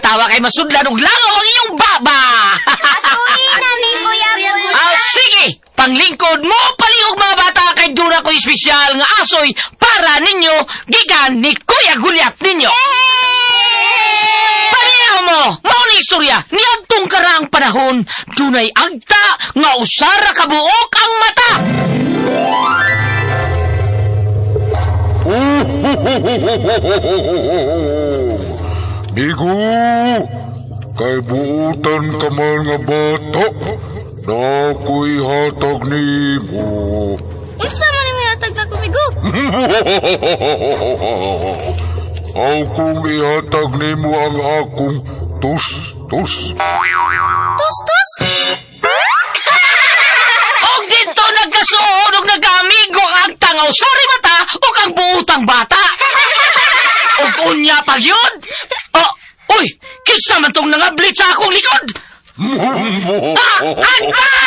tawa kay masudlan og langaw ang iyong baba. Asuina ni Kuya Buldan. Sige, panglingkod mo palihog mga bata kay dura ko espesyal nga asoy para ninyo gikan ni Kuya Gulyat ninyo. Paniyaw mo, mauni istorya, niadtong karang panahon, dunay agta nga usara kabuok ang mata. Migo, kay buutan ka man nga bata, na ako'y hatag nimo. Unsa man yung hatag na kumigo? Akong ihatag nimo ang akong tus-tus. Tus-tus? Og dito nagkasuod og nagamigo ang tangaw sari mata o kang buutang bata. Og unya pa yun? Uy, kinsa man tong nangablit sa akong likod? Agba!